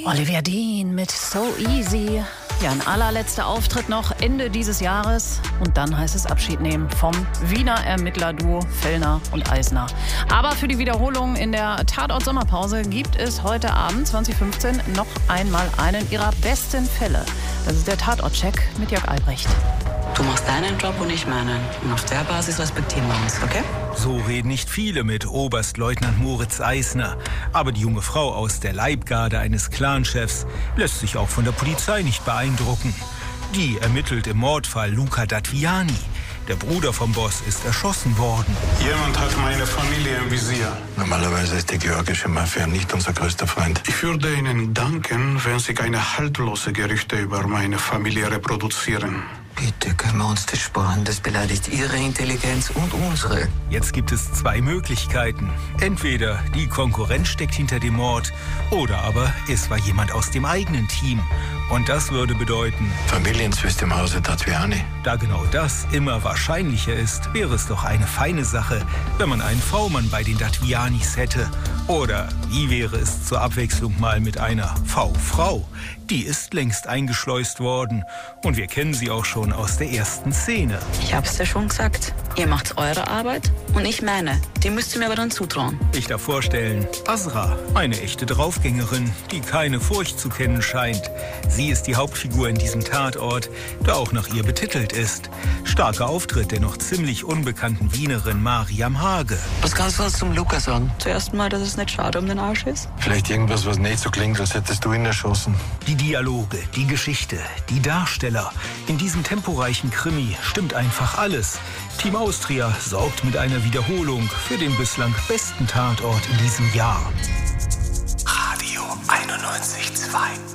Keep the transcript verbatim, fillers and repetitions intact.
Olivia Dean mit So Easy. Ja, ein allerletzter Auftritt noch Ende dieses Jahres. Und dann heißt es Abschied nehmen vom Wiener Ermittlerduo Fellner und Eisner. Aber für die Wiederholung in der Tatort-Sommerpause gibt es heute Abend zwanzig fünfzehn noch einmal einen ihrer besten Fälle. Das ist der Tatort-Check mit Jörg Albrecht. Du machst deinen Job und ich meinen. Und auf der Basis respektieren wir uns, okay? So reden nicht viele mit Oberstleutnant Moritz Eisner. Aber die junge Frau aus der Leibgarde eines Clanchefs lässt sich auch von der Polizei nicht beeindrucken. Die ermittelt im Mordfall Luca Datviani. Der Bruder vom Boss ist erschossen worden. Jemand hat meine Familie im Visier. Normalerweise ist die georgische Mafia nicht unser größter Freund. Ich würde Ihnen danken, wenn Sie keine haltlose Gerüchte über meine Familie reproduzieren. Bitte können wir uns das sparen. Das beleidigt Ihre Intelligenz und unsere. Jetzt gibt es zwei Möglichkeiten. Entweder die Konkurrenz steckt hinter dem Mord oder aber es war jemand aus dem eigenen Team. Und das würde bedeuten... Familienzwist im Hause Datviani. Da genau das immer wahrscheinlicher ist, wäre es doch eine feine Sache, wenn man einen V-Mann bei den Datvianis hätte. Oder wie wäre es zur Abwechslung mal mit einer V-Frau? Die ist längst eingeschleust worden. Und wir kennen sie auch schon aus der ersten Szene. Ich hab's dir schon gesagt. Ihr macht eure Arbeit und ich meine. Die müsst ihr mir aber dann zutrauen. Ich darf vorstellen, Asra, eine echte Draufgängerin, die keine Furcht zu kennen scheint. Sie ist die Hauptfigur in diesem Tatort, der auch nach ihr betitelt ist. Starker Auftritt der noch ziemlich unbekannten Wienerin Mariam Hage. Was kannst du uns zum Luca sagen? Zuerst mal, dass es nicht schade um den Arsch ist. Vielleicht irgendwas, was nicht so klingt, als hättest du ihn erschossen. Die Dialoge, die Geschichte, die Darsteller. In diesem temporeichen Krimi stimmt einfach alles. Team Austria sorgt mit einer Wiederholung für den bislang besten Tatort in diesem Jahr. Radio einundneunzig Komma zwei